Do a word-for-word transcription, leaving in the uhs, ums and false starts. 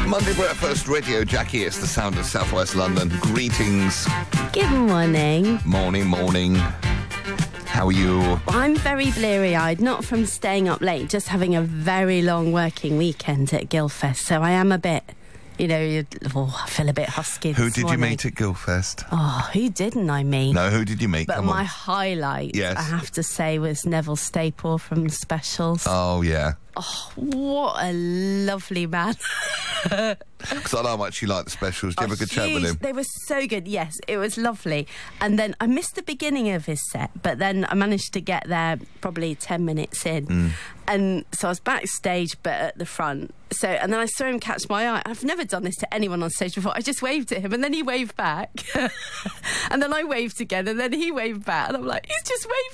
Monday Breakfast Radio, Jackie, it's the sound of South West London. Greetings. Good morning. Morning, morning. How are you? I'm very bleary-eyed, not from staying up late, just having a very long working weekend at Guildfest, so I am a bit, you know, you- oh, I feel a bit husky Who this did morning. you meet at Guildfest? Oh, who didn't I meet? No, who did you meet? But Come my on. highlight, Yes. I have to say, was Neville Staple from the Specials. Oh, yeah. What a lovely man. Because I know how much you like the Specials. Did you have a good chat with Huge. him? They were so good. Yes, it was lovely. And then I missed the beginning of his set, but then I managed to get there probably ten minutes in. Mm. And so I was backstage, but at the front. So, and then I saw him catch my eye. I've never done this to anyone on stage before. I just waved at him, and then he waved back. And then I waved again, and then he waved back. And I'm like, he's just waved